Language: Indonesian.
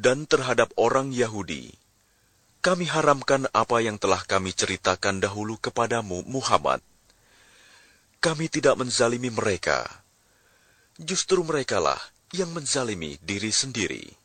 dan terhadap orang Yahudi, kami haramkan apa yang telah kami ceritakan dahulu kepadamu, Muhammad. Kami tidak menzalimi mereka. Justru merekalah yang menzalimi diri sendiri.